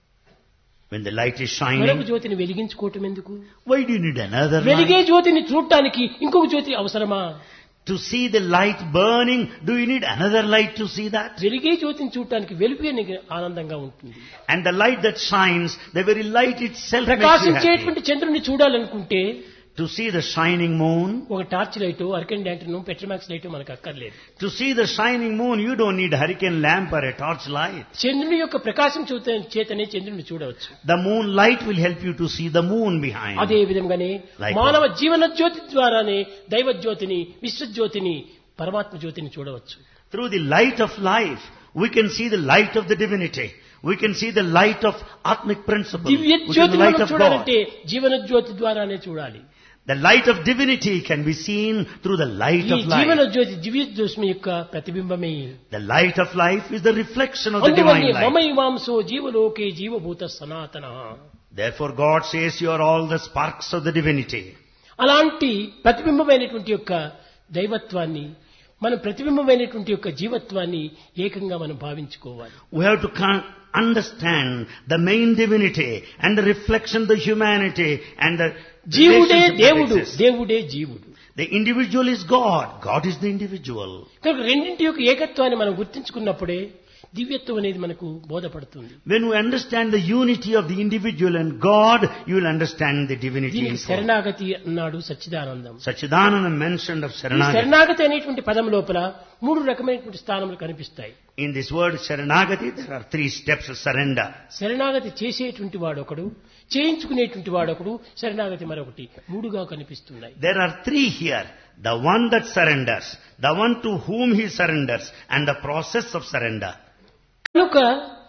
When the light is మరొక shining, జ్యోతిని వెలిగించుకోవటం ఎందుకు? why do you need another వెలిగే light? జ్యోతిని చూడటానికి ఇంకొక జ్యోతి అవసరమా? To see the light burning, do you need another light to see that? వెలిగే జ్యోతిని చూడటానికి వెలుపే నీకు ఆనందంగా ఉంటుంది. And the light that shines, the very light itself makes you happy. ప్రకాశించేటువంటి చంద్రుని చూడాలనుకుంటే To see the shining moon, ఒక torch light, అర్కెన్ lantern, Petromax light మనకు అక్కర్లేదు. to see the shining moon, you don't need hurricane lamp or a torch light. చంద్రుని యొక్క ప్రకాశం చూత చేతనే చంద్రుని చూడవచ్చు. The moonlight will help you to see the moon behind. అదే విధంగానే Likewise. మానవ జీవన జ్యోతి ద్వారానే దైవ జ్యోతిని, విశ్వజ్యోతిని, పరమాత్మ జ్యోతిని చూడవచ్చు. Through the light of life, we can see the light of the divinity. We can see the light of Atmic principle. Divya We can జ్యోతిని light మనం of God. చూడాలంటే జీవన జ్యోతి ద్వారానే చూడాలి. The light of divinity can be seen through the light ఈ of జీవన life. జ్యోతి దివ్య జ్యోతి యొక్క ప్రతిబింబమే. The light of life is the reflection of the అందువల్లే divine light. మమైవాంసో జీవలోకే జీవభూత సనాతన. Therefore God says you are all the sparks of the divinity. అలాంటి ప్రతిబింబమైనటువంటి యొక్క దైవత్వాన్ని, మనం ప్రతిబింబమైనటువంటి యొక్క జీవత్వాన్ని ఏకంగా మనం భావించుకోవాలి. We have to con- understand the main divinity and the reflection of the humanity and the జీవుడే relationship that దేవుడు, exists. దేవుడే జీవుడు. The individual is God. God is the individual. కనుక రెండింటి యొక్క ఏకత్వాన్ని మనం గుర్తించుకున్నప్పుడే దివ్యత్వం అనేది మనకు బోధపడుతుంది. When we understand the unity of the individual and God, you will understand the divinity in దీనికి full. శరణాగతి అన్నాడు సచ్చిదానందం. Sachidananda mentioned of ఈ Saranagati. శరణాగతి అనేటువంటి పదం లోపల మూడు రకమైనటువంటి స్థానములు కనిపిస్తాయి. In this word Sharanagati, there are three steps of surrender. శరణాగతి చేసేటువంటి వాడొకడు, చేయించుకునేటువంటి వాడొకడు, శరణాగతి మరొకటి, మూడుగా కనిపిస్తున్నాయి. There are three here. The one that surrenders, the one to whom he surrenders, and the process of surrender. కనుక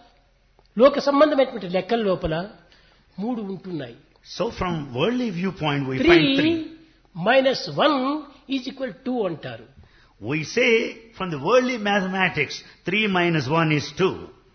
లోక సంబంధమైనటువంటి లెక్కల లోపల మూడు ఉంటున్నాయి. So from worldly viewpoint we three find three. Minus one is equal two అంటారు. We say from the worldly mathematics, three minus one is two.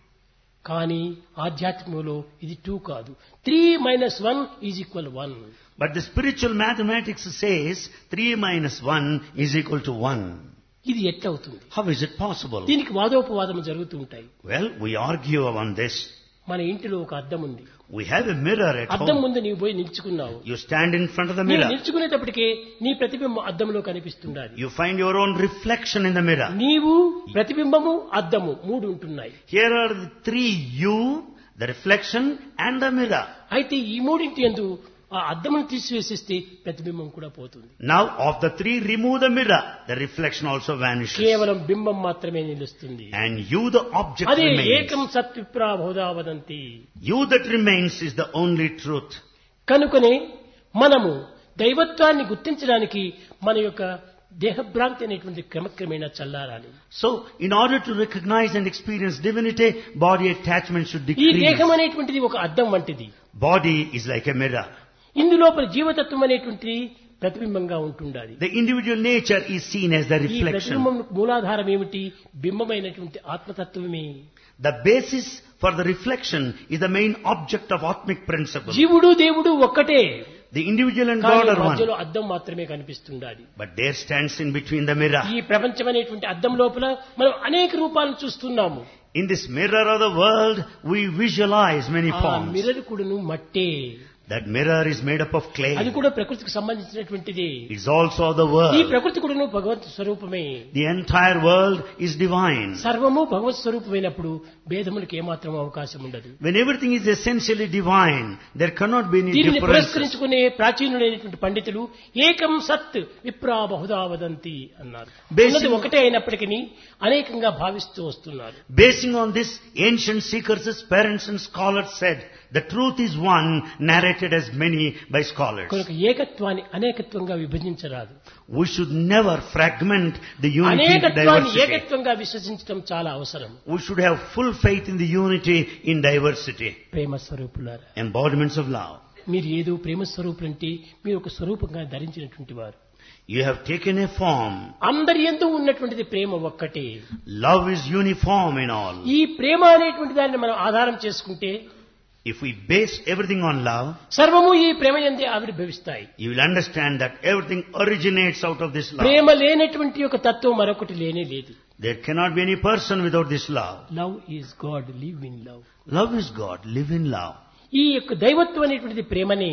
కానీ ఆధ్యాత్మికంలో ఇది టూ కాదు. Three minus one is equal one. But the spiritual mathematics says three minus one is equal to one. ఇది ఎట్లవుతుంది? How is it possible? దీనికి వాదోపవాదం జరుగుతూ ఉంటాయి. Well, we argue on this. మన ఇంటిలో ఒక అద్దం ఉంది. We have a mirror at అద్దం home. ముందు నీవు పోయి నిల్చుకున్నావు. You stand in front of the నీవు mirror. నిల్చుకునేటప్పటికే నీ ప్రతిబింబం అద్దంలో కనిపిస్తుండాలి. You find your own reflection in the mirror. నీవు, ప్రతిబింబము, అద్దము మూడు ఉంటున్నాయి. Here are the three: you, the reflection, and the mirror. అయితే ఈ మూడింటి యందు ఆ అద్దమును తీసివేసేస్తే ప్రతిబింబం కూడా పోతుంది. Now, of the three, remove the mirror. The reflection also vanishes. కేవలం బింబం మాత్రమే నిలుస్తుంది. And you, the object, అదే remains. ఏకం సత్విప్రా బహుధా వదంతి. You that remains is the only truth. కనుకనే మనము దైవత్వాన్ని గుర్తించడానికి మన యొక్క దేహభ్రాంతి అనేటువంటి క్రమక్రమేణా చల్లారాలి. So, in order to recognize and experience divinity, body attachment should ఈ decrease. దేహం అనేటువంటిది ఒక అద్దం వంటిది. Body is like a mirror. ఇందులోపల జీవతత్వం అనేటువంటిది ప్రతిబింబంగా ఉంటుండాలి. The individual nature is seen as the ఈ reflection. ప్రతిబింబం మూలాధారం ఏమిటి? బింబమైనటువంటి ఆత్మతత్వమే. The basis for the reflection is the main object of Atmic principle. జీవుడు దేవుడు ఒక్కటే. The individual and కానీ God are మధ్యలో one. అద్దం మాత్రమే కనిపిస్తుండాలి. But there stands in between the mirror. ఈ ప్రపంచం అనేటువంటి అద్దం లోపల మనం అనేక రూపాలను చూస్తున్నాము. In this mirror of the world, we visualize many ఆ forms. మిర్రర్ కూడాను మట్టే. That mirror is made up of clay. అది కూడా ప్రకృతికి సంబంధించినటువంటిది. It's also the ఈ world. ప్రకృతి కూడాను భగవత్ స్వరూపమే. The entire world is divine. సర్వము భగవత్ స్వరూపమైనప్పుడు భేదములకు ఏమాత్రం అవకాశం ఉండదు. When everything is essentially divine, there cannot be any దీనిని differences. పురస్కరించుకునే ప్రాచీనులైనటువంటి పండితులు ఏకం సత్ విప్రా బహుధా వదంతి అన్నారు. Basing- ఉన్నది ఒకటే అయినప్పటికీ అనేకంగా భావిస్తూ వస్తున్నారు. Basing on this, ancient seekers, parents and scholars said, the truth is one, narrated as many by scholars. కనుక ఏకత్వాన్ని అనేకత్వంగా విభజించరాదు. We should never fragment the unity into అనేకత్వాన్ని diversity. ఏకత్వంగా విశ్వసించడం చాలా అవసరం. We should have full faith in the unity in diversity. ప్రేమ స్వరూపులారా, Embodiments of love. మీరు ఏదో ప్రేమ స్వరూపులంటే మీరు ఒక స్వరూపంగా ధరించినటువంటి వారు. You have taken a form. అందరి యందు ఉన్నటువంటిది ప్రేమ ఒక్కటే. Love is uniform in all. ఈ ప్రేమ అనేటువంటి దాన్ని మనం ఆధారం చేసుకుంటే If we base everything on love, సర్వము ఈ ప్రేమ యందే ఆవిర్భవిస్తాయి. you will understand that everything originates out of this love. ప్రేమ లేనటువంటి ఒక తత్వం మరొకటి లేనే లేదు. There cannot be any person without this love. Love is God, live in love. Love is God, live in love. ఈ యొక్క దైవత్వం అనేటువంటిది ప్రేమనే.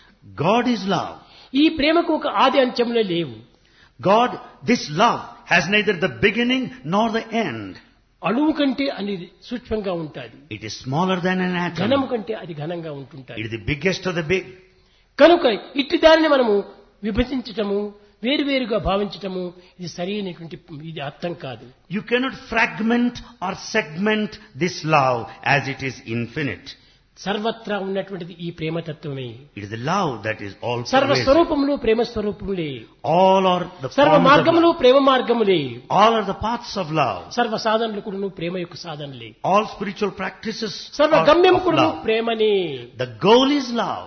God is love. ఈ ప్రేమకు ఒక ఆది అంత్యములే లేవు. God, this love has neither the beginning nor the end. అణువు కంటే అనేది సూక్ష్మంగా ఉంటుంది. It is smaller than an atom. ఘనము కంటే అది ఘనంగా It ఉంటుంటాయి. is the biggest of the big. కనుక ఇట్టి దానిని మనము విభజించటము, వేరువేరుగా భావించటము ఇది సరైనటువంటి ఇది అర్థం కాదు. You cannot fragment or segment this love as it is infinite. సర్వత్రా ఉన్నటువంటిది ఈ ప్రేమతత్వమే. It is the love that is all సర్వ pervasive. స్వరూపములు Prema స్వరూపములే. All are the సర్వ forms of మార్గములు love. Prema మార్గములే. All are the paths of love. సర్వ సాధనలు కూడాను ప్రేమ యొక్క సాధనలే. All spiritual practices సర్వ are గమ్యము of కూడాను love. ప్రేమనే. The goal is love.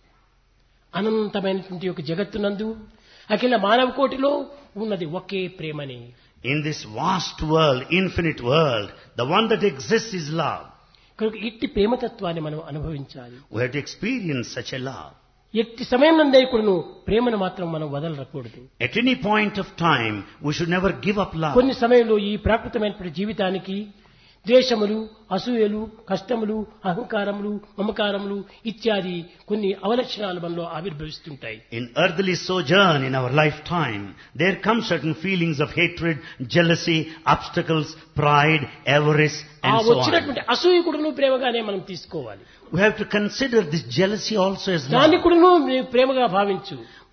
అనంతమైనటువంటి ఒక జగత్తునందు అఖిల మానవ కోటిలో ఉన్నది ఒకే ప్రేమనే. In this vast world, infinite world, the one that exists is love. కనుక ఇట్టి ప్రేమతత్వాన్ని మనం అనుభవించాలి. We have to experience such a love. ఎట్టి సమయం నందే కూడాను ప్రేమను మాత్రం మనం వదలకూడదు. At any point of time, we should never give up love. కొన్ని సమయంలో ఈ ప్రాకృతమైనటువంటి జీవితానికి ద్వేషములు, అసూయలు, కష్టములు, అహంకారములు, మమకారములు ఇత్యాది కొన్ని అవలక్షణాలు మనలో ఆవిర్భవిస్తుంటాయి. In earthly sojourn in our lifetime, there come certain feelings of hatred, jealousy, obstacles, pride, avarice, ఆ and so on. వచ్చినటువంటి అసూయ కూడాను ప్రేమగానే మనం తీసుకోవాలి. We have to consider this jealousy also as దాన్ని love. కూడాను నీవు ప్రేమగా భావించు.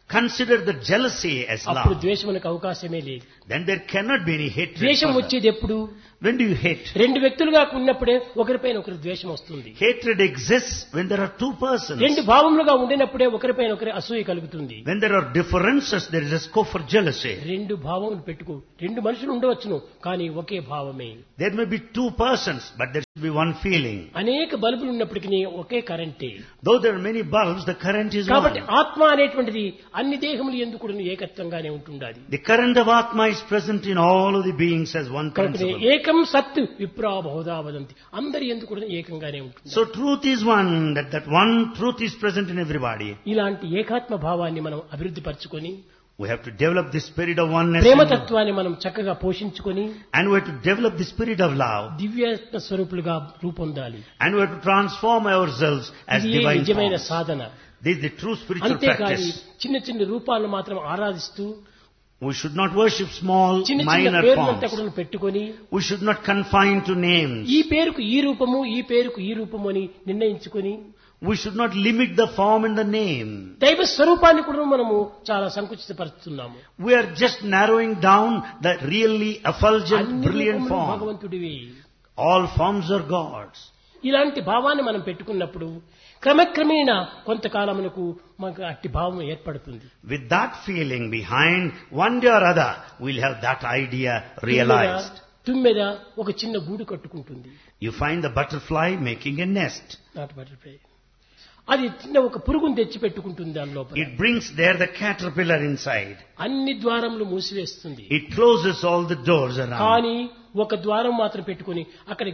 consider the jealousy as అప్పుడు love. ద్వేషమునకు అవకాశమే లేదు. Then there cannot be any hatred. ద్వేషం further. వచ్చేది ఎప్పుడు? When do you hate? రెండు వ్యక్తులుగా ఉన్నప్పుడే ఒకరిపైన ఒకరి ద్వేషం వస్తుంది. Hatred exists when there are two persons. రెండు భావములుగా ఉండినప్పుడే ఒకరిపైన ఒకరి అసూయ కలుగుతుంది. When there are differences, there is a scope for jealousy. రెండు భావములు పెట్టుకో, రెండు మనుషులు ఉండవచ్చును కానీ ఒకే భావమే. There may be two persons, but there should be one feeling. అనేక బల్బులు ఉన్నప్పటికీ ఒకే కరెంటే. Though there are many bulbs, the current is కాబట్టి one. ఆత్మ అనేటువంటిది అన్ని దేహములు ఎందుకు కూడా ఏకత్వంగానే ఉంటుండాలి. The current of Atma is present in all of the beings as one కాబట్టి principle. ఏకం సత్ విప్రా బహుదా వదంతి, అందరి ఎందుకు కూడా ఏకంగానే ఉంటుంది. So truth is one, that that one truth is present in everybody. ఇలాంటి ఏకాత్మ భావాన్ని మనం అభివృద్ధి పరచుకొని, We have to develop the spirit of oneness. ప్రేమతత్వాన్ని మనం చక్కగా పోషించుకొని, And we have to develop the spirit of love. దివ్యాత్మ స్వరూపులుగా రూపొందాలి. And we have to transform ourselves as ఇది divine నిజమైన forms. Sadhana. This is the true spiritual అంతేకాని practice. చిన్న చిన్న రూపాలను మాత్రం ఆరాధిస్తూ We should not worship small, చిన్న చిన్న minor పేర్లంతా forms. కూడా పెట్టుకొని, We should not confine to names. ఈ పేరుకు ఈ రూపము, ఈ పేరుకు ఈ రూపము అని నిర్ణయించుకొని, We should not limit the form and the name. దైవ స్వరూపాన్ని కూడా మనము చాలా సంకుచితపరుస్తున్నాము. We are just narrowing down the really effulgent, అన్ని brilliant రూపములు form. భగవంతుడివి. All forms are God's. ఇలాంటి భావాన్ని మనం పెట్టుకున్నప్పుడు క్రమక్రమేణా కొంతకాలమునకు మనకు అట్టి భావం ఏర్పడుతుంది. With that feeling behind, one day or other, we'll have that idea realized. తుమ్మెద ఒక చిన్న గూడు కట్టుకుంటుంది. You find the butterfly making a nest. Not butterfly. అది చిన్న ఒక పురుగును తెచ్చి పెట్టుకుంటుంది దాని లోపల. It brings there the caterpillar inside. అన్ని ద్వారములు మూసివేస్తుంది. It closes all the doors around. కానీ ఒక ద్వారం మాత్రం పెట్టుకొని అక్కడ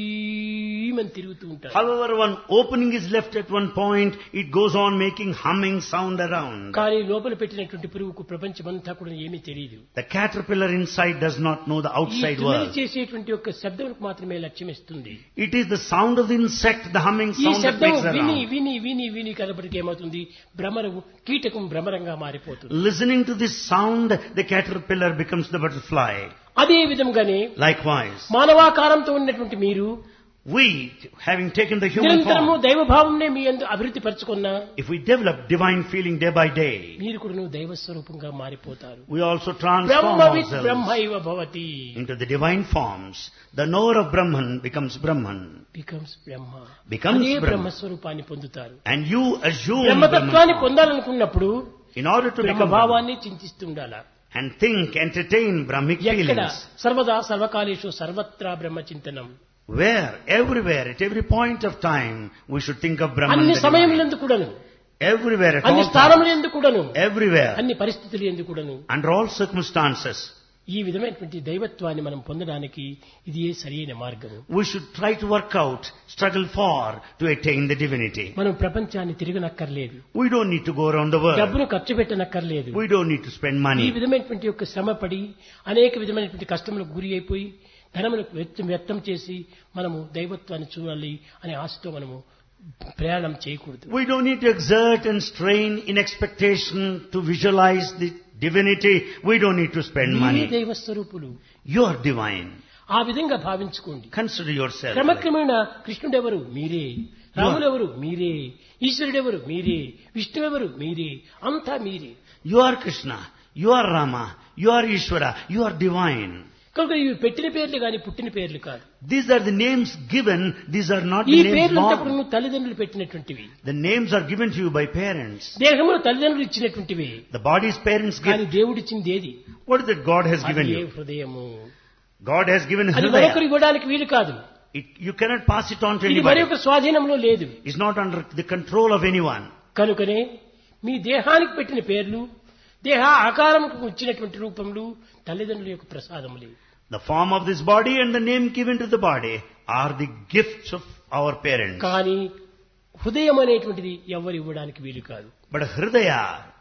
గీమని తిరుగుతూ ఉంటారు. However, one opening is left at one point, it goes on making humming sound around. కానీ లోపల పెట్టినటువంటి పురుగుకు ప్రపంచమంతా కూడా ఏమీ తెలియదు. The caterpillar inside does not know the ఈ outside తుమ్మెద world. చేసేటువంటి యొక్క శబ్దములకు మాత్రమే లక్ష్యమిస్తుంది. It is the sound of the insect, the humming ఈ sound that శబ్దం makes విని around. విని విని విని కలపటికి ఏమవుతుంది, భ్రమరము కీటకం భ్రమరంగా మారిపోతుంది. Listening to this sound, the caterpillar becomes the butterfly. అదే విధంగానే Likewise, మానవాకారంతో ఉన్నటువంటి మీరు we, having taken the human నిరంతరము form, దైవభావంనే మీ యందు అభివృద్ధి పరచుకున్నా if we develop divine feeling day by day, మీరు కూడా దైవ స్వరూపంగా మారిపోతారు. we also transform బ్రహ్మవిత్ ourselves బ్రహ్మైవ Bhavati into the divine forms. The knower of Brahman becomes Brahman. Becomes Brahma. Becomes అదే Brahma. బ్రహ్మ స్వరూపాన్ని పొందుతారు. And you assume బ్రహ్మతత్వాన్ని Brahman form. పొందాలనుకున్నప్పుడు In order to become Brahman బ్రహ్మభావాన్ని చింతిస్తుండాల. and think, entertain Brahmic ఎక్కడ feelings, సర్వదా సర్వకాలేషు సర్వత్రా బ్రహ్మ చింతనం. where, everywhere, at every point of time, we should think of Brahman. అన్ని the divine. సమయములందు కూడాను, Everywhere, at అన్ని all times, స్థానములందు కూడాను, everywhere, అన్ని పరిస్థితులు ఎందు కూడాను under all circumstances, ఈ విధమైనటువంటి దైవత్వాన్ని మనం పొందడానికి ఇది ఏ సరైన మార్గము. we should try to work out, struggle for, to attain the divinity. మనం ప్రపంచాన్ని తిరగనక్కర్లేదు, We don't need to go around the world. డబ్బును ఖర్చు పెట్టనక్కర్లేదు. We don't need to spend ఈ money. విధమైనటువంటి యొక్క శ్రమపడి అనేక విధమైనటువంటి కష్టములకు గురి అయిపోయి ధనములకు వ్యర్థం వ్యర్థం చేసి మనము దైవత్వాన్ని చూడాలి అనే ఆశతో మనము ప్రయాణం చేయకూడదు. We don't need to exert and strain in expectation to visualize the divinity. We don't need to spend మీరే money. దైవ స్వరూపులు. You are divine. ఆ విధంగా భావించుకోండి. Consider yourself. like- క్రమక్రమేణా కృష్ణుడెవరు మీరే, రాములెవరు మీరే, ఈశ్వరుడెవరు మీరే, విష్ణువెవరు మీరే, అంతా మీరే. You are Krishna. You are Rama. You are Ishvara. You are divine. కనుక ఇవి పెట్టిన పేర్లు కానీ పుట్టిన పేర్లు కాదు. These are the names given. These are not ఈ the names పేర్లంతా born. కూడా తల్లిదండ్రులు పెట్టినటువంటివి. The names are given to you by parents. దేహములు తల్లిదండ్రులు ఇచ్చినటువంటివి. The body's parents కానీ give. దేవుడిచ్చింది ఏది? What is that God has given అది ఏ you? హృదయము. God has given అది మరొకరు Hridaya. ఇవ్వడానికి వీలు కాదు. It, you cannot pass it on to ఇది anybody. మరొక స్వాధీనంలో లేదు. It's not under the control of anyone. కనుకనే మీ దేహానికి పెట్టిన పేర్లు, దేహ ఆకారంకు ఇచ్చినటువంటి రూపములు తల్లిదండ్రుల యొక్క ప్రసాదములే. The form of this body and the name given to the body are the gifts of our parents. కానీ హృదయం అనేటువంటిది ఎవరు ఇవ్వడానికి వీలు కాదు. But Hridaya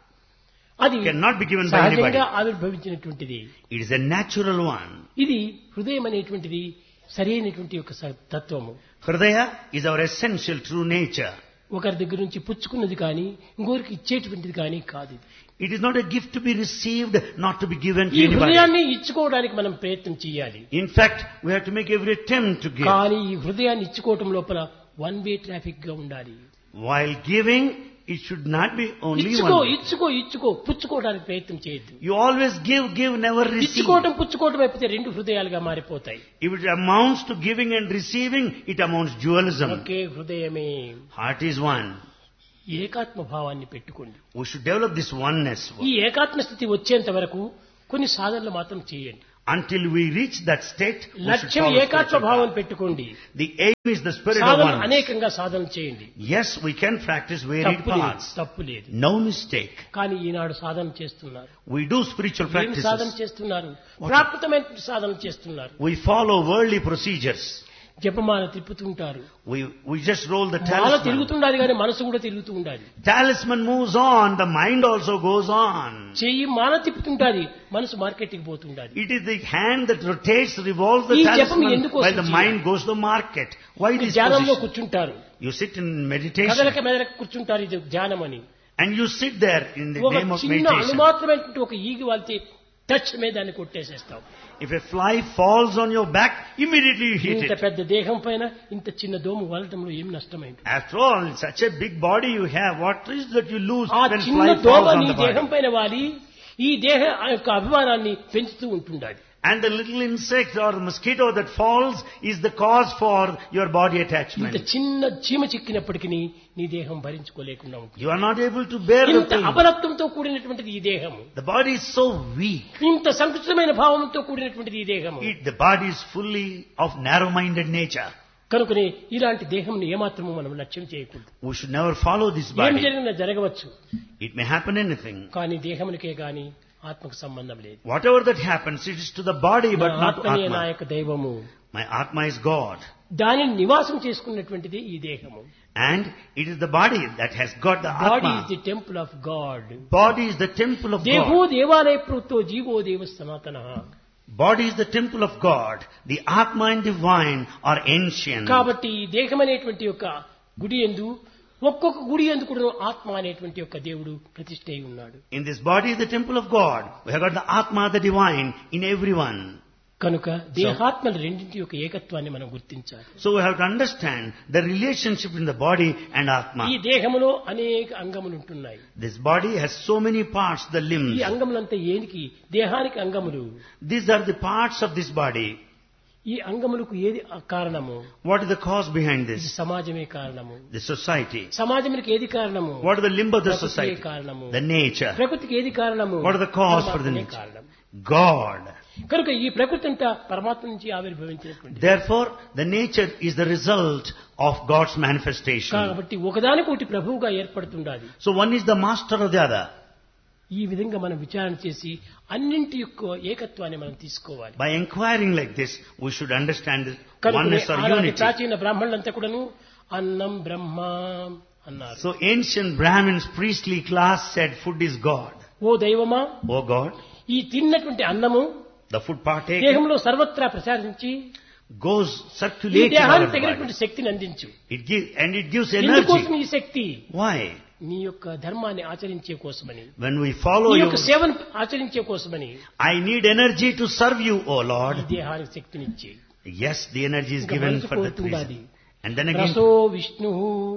అది cannot be given by anybody. సహజంగా ఆవిర్భవించినటువంటిది. It is a natural one. ఇది హృదయం అనేటువంటిది సరైనటువంటి యొక్క స- తత్వము. Hridaya is our essential true nature. ఒకరి దగ్గర నుంచి పుచ్చుకున్నది కానీ ఇంకొకరికి ఇచ్చేటువంటిది కానీ కాదు. It is not a gift to be received, not to be given to ఈ anybody. హృదయాన్ని ఇచ్చుకోవడానికి మనం ప్రయత్నం చేయాలి. In fact, we have to make every attempt to give. కానీ ఈ హృదయాన్ని ఇచ్చుకోవటం లోపల వన్ వే ట్రాఫిక్ గా ఉండాలి. While giving, it should not be only ఇచ్చుకో one. ఇచ్చుకో ఇచ్చుకో పుచ్చుకోవడానికి ప్రయత్నం చేయొద్దు. You always give, give, never receive. ఇచ్చుకోవడం పుచ్చుకోవడం అయిపోతే రెండు హృదయాలుగా మారిపోతాయి. If it amounts to giving and receiving, it amounts dualism. ఒకే హృదయమే. Heart is one. ఏకాత్మ భావాన్ని పెట్టుకోండి. We should develop this oneness. ఈ ఏకాత్మ స్థితి వచ్చేంత వరకు కొన్ని సాధనలు మాత్రం చేయండి. Until we reach that state, we should లక్ష్యం follow ఏకాత్మ spiritual భావం path. పెట్టుకోండి. The aim is the spirit of Sadhana oneness. అనేకంగా సాధన చేయండి. Yes, we can practice varied తప్పు లేదు, paths. తప్పు లేదు. No mistake. కానీ ఈనాడు సాధన చేస్తున్నారు. We do spiritual ఏం సాధన practices. చేస్తున్నారు? ప్రాకృతమైన సాధన చేస్తున్నారు. We follow worldly procedures. జపమాల తిప్పుతుంటారు. We, we just roll the Mala talisman. తిరుగుతుండాలి కానీ మనసు కూడా తిరుగుతూ ఉండాలి. Talisman moves on, the mind also goes on. చెయ్యి మాల తిప్పుతుంటాది, మనసు మార్కెట్కి పోతుండాలి. It is the hand that rotates, revolves the ఈ జపం talisman ఎందుకు while the వస్తుంది? mind goes to the market. Why this ధ్యానంలో position? కూర్చుంటారు, You sit in meditation కదలక మెదలక కూర్చుంటారు. ఇది ధ్యానం అని and you sit there in the ఒక name of చిన్న meditation. అనుమాత్రమైనటువంటి ఒక ఈగి వాళ్తే టచ్ మీద దాన్ని కొట్టేసేస్తాం. If a fly falls on your back, immediately you hit ఇంత it. పెద్ద దేహం పైన ఇంత చిన్న దోము వలటంలో ఏం నష్టమైంది? After all, such a big body you have, what is that you lose ఆ when చిన్న fly దోమ falls on నీ the దేహం body? పైన వాలి ఈ దేహ యొక్క అభిమానాన్ని పెంచుతూ ఉంటుండాలి. And the little insect or the mosquito that falls is the cause for your body ఇంత attachment. చిన్న చీమ చిక్కినప్పటికీ నీ దేహం భరించుకోలేకుండా ఉంటుంది. You are not able to bear the ఇంత pain. అబలత్వంతో కూడినటువంటిది ఈ దేహము. The body is so weak. ఇంత సంకుచితమైన భావంతో కూడినటువంటిది ఈ దేహము. It, the body is fully of narrow-minded nature. కనుకనే ఇలాంటి దేహంని ఏమాత్రము మనం లక్ష్యం చేయకూడదు. We should never follow this ఏం body. జరిగినా జరగవచ్చు, It may happen anything. కానీ దేహమునికే గాని ఆత్మకు సంబంధం లేదు. Whatever that happens, it is to the body but నా not to ఆత్మనే నా Atma. యొక్క దైవము. My Atma is God. దానిని నివాసం చేసుకున్నటువంటిది ఈ దేహము. And it is the body that has got the body is Atma. The temple of God. Body is the temple of దేహో God. దేవాలయ ప్రవృత్తో జీవో దేవ సనాతన. Body is the temple of God. The Atma and divine are ancient. కాబట్టి ఈ దేహం అనేటువంటి యొక్క గుడి యందు ఒక్కొక్క గుడి యందు కూడా ఆత్మ అనేటువంటి యొక్క దేవుడు ప్రతిష్ఠ అయి ఉన్నాడు. In this body is the temple of God. We have got the Atma, the divine, in everyone. కనుక దేహాత్మల రెండింటి యొక్క ఏకత్వాన్ని మనం గుర్తించాలి. So we have to understand the relationship in the body and ఈ Atma. దేహములో అనేక అంగములు ఉంటున్నాయి. This body has so many parts, the ఈ limbs. అంగములంతా ఏనికి? దేహానికి అంగములు. These are the parts of this body. ఈ అంగములకు ఏది కారణము? What is the cause behind ఇది this? సమాజమే కారణము. The society. సమాజానికి ఏది కారణము? What is the limb of the ప్రకృతియే society? కారణము. The nature. ప్రకృతికి ఏది కారణము? What is the cause for the పరమాత్మనే nature? కారణం. God. కనుక ఈ ప్రకృతి అంతా పరమాత్మ నుంచి ఆవిర్భవించినటువంటి. Therefore, the nature is the result of God's manifestation. కాబట్టి ఒకదానికొకటి ప్రభువుగా ఏర్పడుతుండాలి. So one is the master of the other. ఈ విధంగా మనం విచారణ చేసి అన్నింటి యొక్క ఏకత్వాన్ని మనం తీసుకోవాలి. By inquiring like this, we should understand the కనుక oneness or ఆనాటి unity. ప్రాచీన బ్రాహ్మణులంతా కూడాను అన్నం బ్రహ్మ అన్నారు. So ancient Brahmins, priestly class said food is God. ఓ దైవమా, Oh God, ఈ తిన్నటువంటి అన్నము the food partaken దేహంలో సర్వత్రా ప్రసారించి goes ఈ circulating all దేహానికి over the తగినటువంటి body. శక్తిని అందించు. It gives, and it gives ఎందుకోసం energy. ఈ శక్తి? Why? నీ యొక్క ధర్మాన్ని ఆచరించే కోసమని, When we follow నీ you, యొక్క సేవను ఆచరించే కోసమని I need energy to serve you, O ఈ Lord. దేహానికి శక్తినిచ్చి. Yes, the energy is ఇంకా given మనసు for that కోరుతుండాలి. reason. And then again, రసో Vishnu.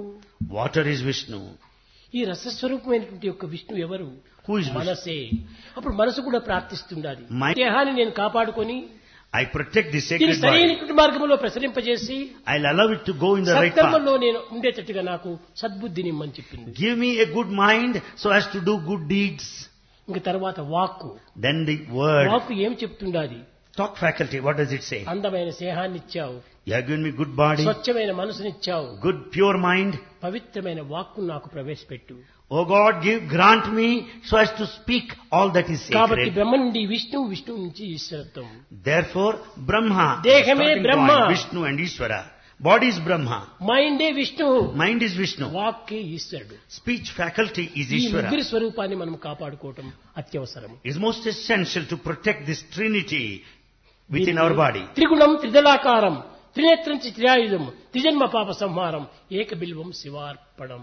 water is Vishnu. ఈ రసస్వరూపమైనటువంటి యొక్క విష్ణు ఎవరు? Who is Vishnu? మనసే. అప్పుడు మనసు కూడా ప్రార్థిస్తుండాలి. My- దేహాన్ని నేను కాపాడుకొని I protect the దీన్ని sacred body. సరైనటువంటి మార్గంలో ప్రసరింపజేసి I'll allow it to go in the right path. సత్కర్మంలో నేను ఉండేటట్టుగా నాకు సద్బుద్ధిని ఇమ్మని చెప్పింది. Give me a good mind so as to do good deeds. ఇంక తర్వాత వాక్కు. Then the word. వాక్కు ఏం చెప్తుండాది? Talk faculty, what does it say? అందమైన స్నేహాన్ని ఇచ్చావు, You have given me good body, స్వచ్ఛమైన మనసునిచ్చావు, good pure mind. పవిత్రమైన వాక్కు నాకు ప్రవేశపెట్టు. O God, give, grant me so as to speak all that is కాబట్టి sacred. బ్రహ్మ నుండి విష్ణు, విష్ణు నుంచి ఈశ్వరత్వం. Therefore, Brahma, Dehame starting Brahma. point, Vishnu and Ishvara. Body is Brahma. మైండే Vishnu, Mind is Vishnu. వాక్కే ఈశ్వరుడు. Speech faculty is ఈ Ishvara. ముగ్గురి స్వరూపాన్ని మనం కాపాడుకోవటం అత్యవసరం. It is most essential to protect this trinity within our body. త్రిగుణం త్రిదళాకారం త్రినేత్రం త్రియాయుధం త్రిజన్మ పాప సంహారం ఏక బిల్వం శివార్పణం.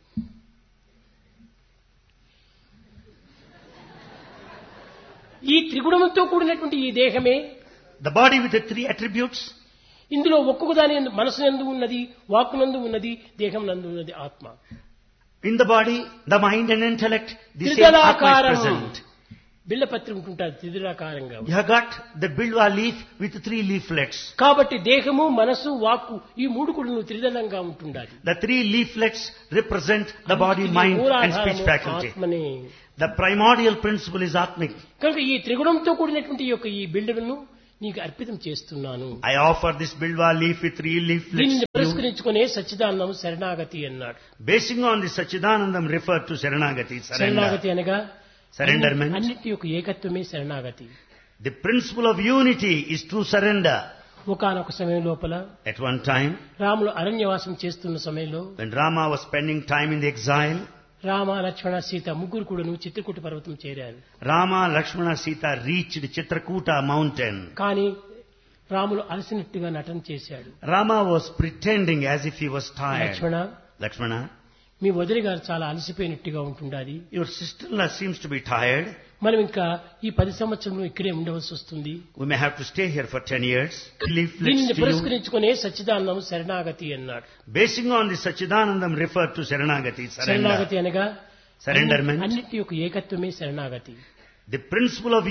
ఈ త్రిగుణంతో కూడినటువంటి ఈ దేహమే, The body with the three attributes, ఇందులో ఒక్కొక్క దాని యందు మనసు నందు ఉన్నది, వాక్కు నందు ఉన్నది, దేహం నందు ఉన్నది ఆత్మ. In the body, the mind and intellect, the same Atma is త్రిదళాకారం present. బిళ్ళపత్రి ఉంటుంటారు త్రిదళాకారంగా. You have got the bilwa leaf with three leaflets. కాబట్టి దేహము మనసు వాక్కు ఈ మూడు కూడా త్రిదళంగా ఉంటుండాలి. The three leaflets represent the body, mind and speech faculty. ఆత్మనే. The primordial principle is Atmic. కనుక ఈ త్రిగుణంతో కూడినటువంటి ఈ యొక్క ఈ బిల్డర్ను నీకు అర్పితం చేస్తున్నాను. I offer this bilwa leaf with three leaflets. దీనిని పురస్కరించుకునే సచ్చిదానందం శరణాగతి అన్నాడు. Basing on the Sachidanandam referred to Saranagati, surrender. శరణాగతి అనగా Surrenderment. అన్నిటి యొక్క ఏకత్వమే శరణాగతి. The principle of unity is true surrender. ఒకానొక సమయం లోపల At one time, రాములు అరణ్యవాసం చేస్తున్న సమయంలో when Rama was spending time in the exile, Rama Lakshmana Sita ముగ్గురు కూడాను చిత్రకూట పర్వతం చేరారు. Rama, Lakshmana, Sita reached Chitrakuta mountain. కానీ రాములు అలసినట్టుగా నటన చేశాడు. Rama was pretending as if he was tired. Lakshmana, Lakshmana, మీ వదిలి గారు చాలా అలసిపోయినట్టుగా ఉంటుండాలి. your sister-in-law seems to be tired. మనం ఇంకా ఈ పది సంవత్సరంలో ఇక్కడే ఉండవలసి వస్తుంది. We may have to stay here for ten years. Leaflets దీనిని to you. పురస్కరించుకునే సచ్చిదానందం శరణాగతి అన్నాడు. Basing on the Sachidanandam referred to Saranagati, surrender. శరణాగతి అనగా Surrenderment. అన్నిటి యొక్క ఏకత్వమే శరణాగతి. The principle of